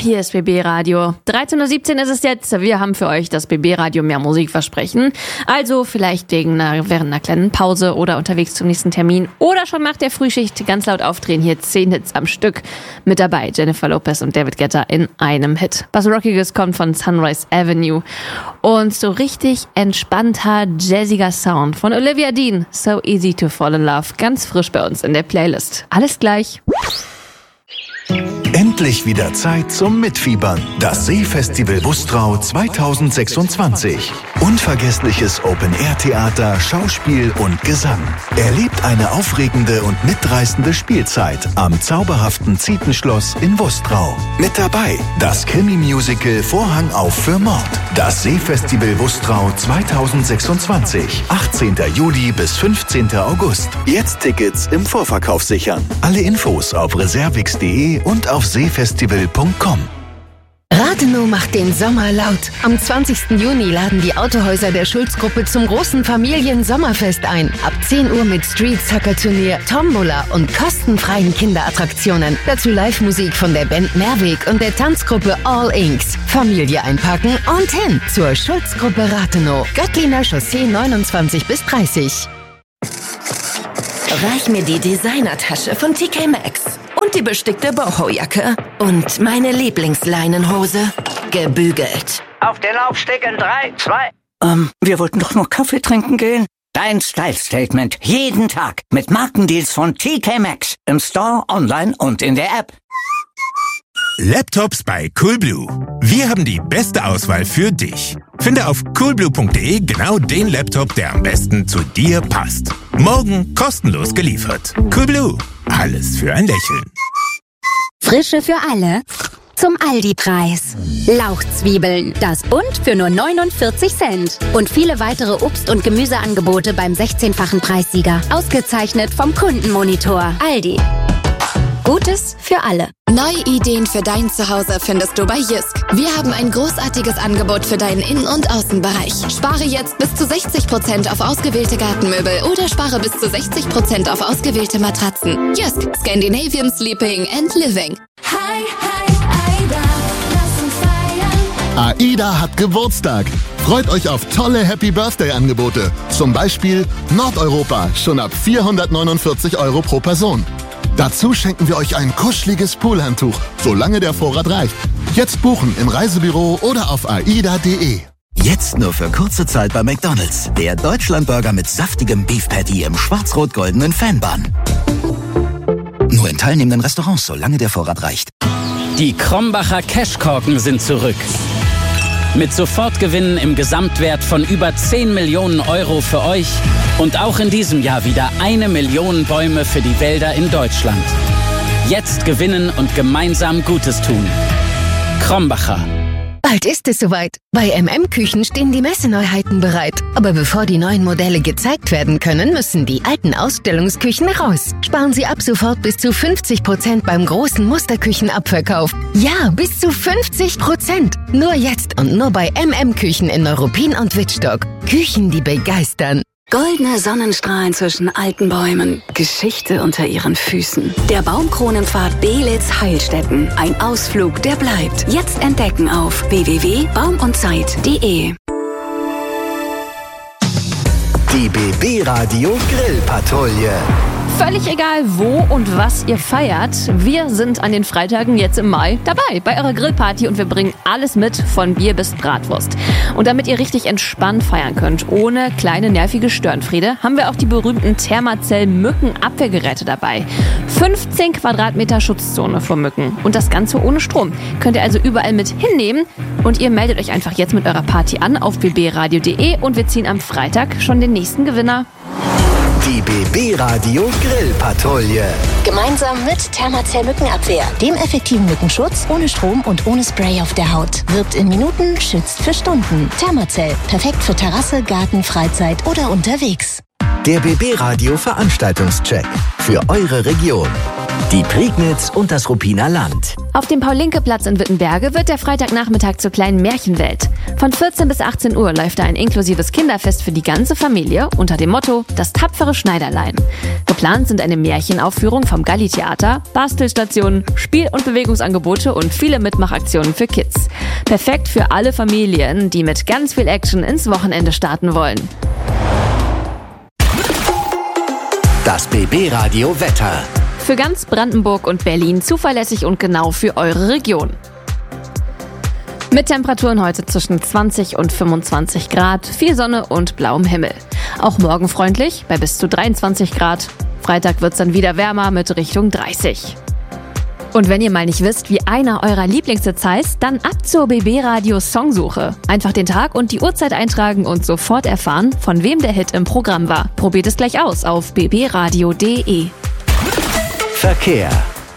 hier ist BB Radio. 13.17 Uhr ist es jetzt. Wir haben für euch das BB Radio mehr Musikversprechen. Also vielleicht während einer kleinen Pause oder unterwegs zum nächsten Termin oder schon nach der Frühschicht ganz laut aufdrehen. Hier 10 Hits am Stück. Mit dabei Jennifer Lopez und David Guetta in einem Hit. Was Rockiges kommt von Sunrise Avenue. Und so richtig entspannter, jazziger Sound von Olivia Dean. So Easy to Fall in Love. Ganz frisch bei uns in der Playlist. Alles gleich. Endlich wieder Zeit zum Mitfiebern. Das Seefestival Wustrau 2026. Unvergessliches Open-Air-Theater, Schauspiel und Gesang. Erlebt eine aufregende und mitreißende Spielzeit am zauberhaften Zietenschloss in Wustrau. Mit dabei das Krimi-Musical Vorhang auf für Mord. Das Seefestival Wustrau 2026. 18. Juli bis 15. August. Jetzt Tickets im Vorverkauf sichern. Alle Infos auf reservix.de und auf seefestival.com. Rathenow macht den Sommer laut. Am 20. Juni laden die Autohäuser der Schulz-Gruppe zum großen Familien-Sommerfest ein. Ab 10 Uhr mit Street-Soccer-Turnier, Tombola und kostenfreien Kinderattraktionen. Dazu Live-Musik von der Band Mehrweg und der Tanzgruppe All Inks. Familie einpacken und hin zur Schulz-Gruppe Rathenow. Göttliner Chaussee 29 bis 30. Reich mir die Designertasche von TK Maxx und die bestickte Boho-Jacke und meine Lieblingsleinenhose, gebügelt. Auf den Laufsteg in 3, 2... wir wollten doch nur Kaffee trinken gehen. Dein Style-Statement jeden Tag mit Markendeals von TK Maxx im Store, online und in der App. Laptops bei Coolblue. Wir haben die beste Auswahl für dich. Finde auf coolblue.de genau den Laptop, der am besten zu dir passt. Morgen kostenlos geliefert. Coolblue. Alles für ein Lächeln. Frische für alle. Zum Aldi-Preis. Lauchzwiebeln, das Bund für nur 49 Cent. Und viele weitere Obst- und Gemüseangebote beim 16-fachen Preissieger. Ausgezeichnet vom Kundenmonitor. Aldi. Gutes für alle. Neue Ideen für dein Zuhause findest du bei Jysk. Wir haben ein großartiges Angebot für deinen Innen- und Außenbereich. Spare jetzt bis zu 60% auf ausgewählte Gartenmöbel oder spare bis zu 60% auf ausgewählte Matratzen. Jysk, Scandinavian Sleeping and Living. Hi, Aida, lass uns feiern. Aida hat Geburtstag. Freut euch auf tolle Happy-Birthday-Angebote. Zum Beispiel Nordeuropa, schon ab 449 € pro Person. Dazu schenken wir euch ein kuscheliges Poolhandtuch, solange der Vorrat reicht. Jetzt buchen im Reisebüro oder auf aida.de. Jetzt nur für kurze Zeit bei McDonald's. Der Deutschlandburger mit saftigem Beef Patty im schwarz-rot-goldenen Fanbun. Nur in teilnehmenden Restaurants, solange der Vorrat reicht. Die Krombacher Cashkorken sind zurück. Mit Sofortgewinnen im Gesamtwert von über 10 Millionen € für euch und auch in diesem Jahr wieder 1 Million Bäume für die Wälder in Deutschland. Jetzt gewinnen und gemeinsam Gutes tun. Krombacher. Bald ist es soweit. Bei MM-Küchen stehen die Messeneuheiten bereit. Aber bevor die neuen Modelle gezeigt werden können, müssen die alten Ausstellungsküchen raus. Sparen Sie ab sofort bis zu 50% beim großen Musterküchenabverkauf. Ja, bis zu 50%. Nur jetzt und nur bei MM-Küchen in Neuruppin und Wittstock. Küchen, die begeistern. Goldene Sonnenstrahlen zwischen alten Bäumen, Geschichte unter ihren Füßen. Der Baumkronenpfad Belitz-Heilstätten. Ein Ausflug, der bleibt. Jetzt entdecken auf www.baumundzeit.de. Die BB Radio Grillpatrouille. Völlig egal, wo und was ihr feiert, wir sind an den Freitagen jetzt im Mai dabei bei eurer Grillparty und wir bringen alles mit, von Bier bis Bratwurst. Und damit ihr richtig entspannt feiern könnt, ohne kleine nervige Störenfriede, haben wir auch die berühmten Thermacell-Mückenabwehrgeräte dabei. 15 Quadratmeter Schutzzone vor Mücken und das Ganze ohne Strom. Könnt ihr also überall mit hinnehmen und ihr meldet euch einfach jetzt mit eurer Party an auf bbradio.de und wir ziehen am Freitag schon den nächsten Gewinner. Die BB Radio Grillpatrouille. Gemeinsam mit Thermacell Mückenabwehr, dem effektiven Mückenschutz ohne Strom und ohne Spray auf der Haut. Wirkt in Minuten, schützt für Stunden. Thermacell, perfekt für Terrasse, Garten, Freizeit oder unterwegs. Der BB Radio Veranstaltungscheck für eure Region. Die Prignitz und das Ruppiner Land. Auf dem Paul-Lincke-Platz in Wittenberge wird der Freitagnachmittag zur kleinen Märchenwelt. Von 14 bis 18 Uhr läuft da ein inklusives Kinderfest für die ganze Familie unter dem Motto Das tapfere Schneiderlein. Geplant sind eine Märchenaufführung vom Galli-Theater, Bastelstationen, Spiel- und Bewegungsangebote und viele Mitmachaktionen für Kids. Perfekt für alle Familien, die mit ganz viel Action ins Wochenende starten wollen. Das BB-Radio Wetter. Für ganz Brandenburg und Berlin zuverlässig und genau für eure Region. Mit Temperaturen heute zwischen 20 und 25 Grad, viel Sonne und blauem Himmel. Auch morgen freundlich bei bis zu 23 Grad. Freitag wird's dann wieder wärmer mit Richtung 30. Und wenn ihr mal nicht wisst, wie einer eurer Lieblingshits heißt, dann ab zur BB-Radio Songsuche. Einfach den Tag und die Uhrzeit eintragen und sofort erfahren, von wem der Hit im Programm war. Probiert es gleich aus auf bbradio.de. Verkehr.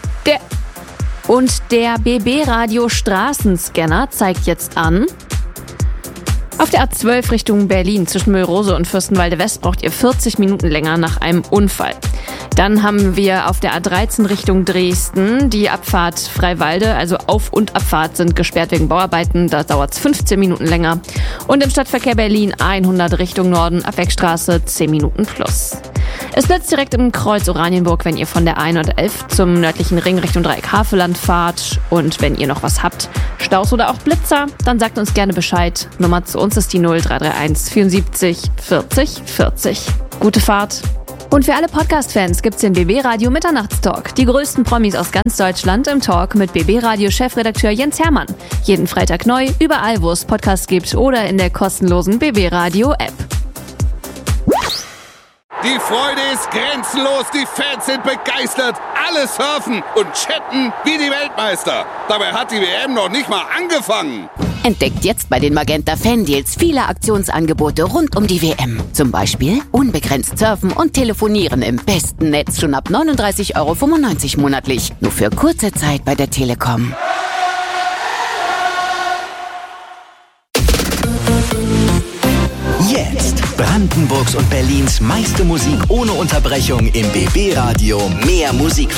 Der BB-Radio Straßenscanner zeigt jetzt an: Auf der A12 Richtung Berlin zwischen Müllrose und Fürstenwalde West braucht ihr 40 Minuten länger nach einem Unfall. Dann haben wir auf der A13 Richtung Dresden die Abfahrt Freiwalde, also Auf- und Abfahrt sind gesperrt wegen Bauarbeiten, da dauert es 15 Minuten länger. Und im Stadtverkehr Berlin 100 Richtung Norden, Abwegstraße 10 Minuten plus. Es blitzt direkt im Kreuz Oranienburg, wenn ihr von der 111 zum nördlichen Ring Richtung Dreieck Havelland fahrt. Und wenn ihr noch was habt, Staus oder auch Blitzer, dann sagt uns gerne Bescheid. Nummer zu uns ist die 0331 74 40 40. Gute Fahrt. Und für alle Podcast-Fans gibt's den BB-Radio Mitternachtstalk. Die größten Promis aus ganz Deutschland im Talk mit BB-Radio-Chefredakteur Jens Hermann. Jeden Freitag neu, überall wo es Podcasts gibt oder in der kostenlosen BB-Radio-App. Die Freude ist grenzenlos, die Fans sind begeistert, alle surfen und chatten wie die Weltmeister. Dabei hat die WM noch nicht mal angefangen. Entdeckt jetzt bei den Magenta Fan-Deals viele Aktionsangebote rund um die WM. Zum Beispiel unbegrenzt surfen und telefonieren im besten Netz schon ab 39,95 € monatlich. Nur für kurze Zeit bei der Telekom. Jetzt Brandenburgs und Berlins meiste Musik ohne Unterbrechung im BB-Radio. Mehr Musik